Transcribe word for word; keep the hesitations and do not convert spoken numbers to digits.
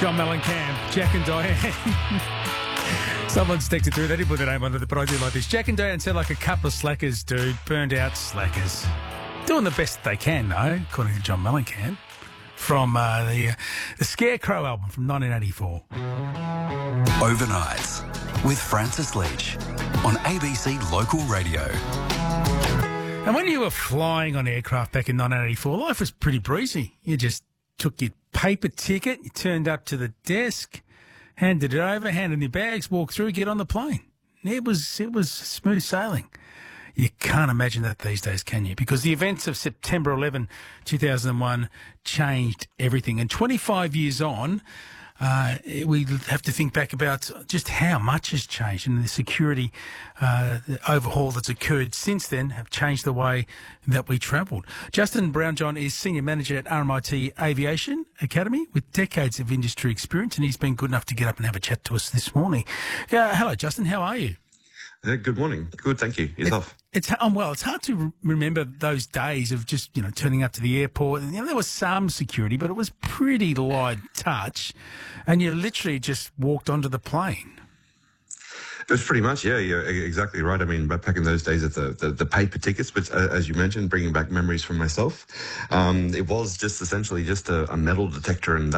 John Mellencamp, Jack and Diane. Someone's texted through. They didn't put their name under it, but I do like this. Jack and Diane sound like a couple of slackers, dude. Burned out slackers. Doing the best they can, though, according to John Mellencamp, from uh, the, uh, the Scarecrow album from nineteen eighty-four. Overnights with Francis Leach on A B C Local Radio. And when you were flying on aircraft back in nineteen eighty-four, life was pretty breezy. You just took your paper ticket, you turned up to the desk, handed it over, handed in your bags, walked through, get on the plane. It was it was smooth sailing. You can't imagine that these days, can you? Because the events of September eleventh, two thousand one changed everything. And twenty-five years on, uh, we have to think back about just how much has changed, and the security uh, the overhaul that's occurred since then have changed the way that we travelled. Justin Brownjohn is Senior Manager at R M I T Aviation Academy with decades of industry experience, and he's been good enough to get up and have a chat to us this morning. Uh, hello, Justin. How are you? Uh, good morning. Good, thank you. Yourself? It, it's um, well. It's hard to re- remember those days of just you know turning up to the airport. And, you know, there was some security, but it was pretty light touch, and you literally just walked onto the plane. It was pretty much, yeah, you're exactly right. I mean, back in those days, at the, the, the paper tickets, but uh, as you mentioned, bringing back memories from myself, um, it was just essentially just a, a metal detector and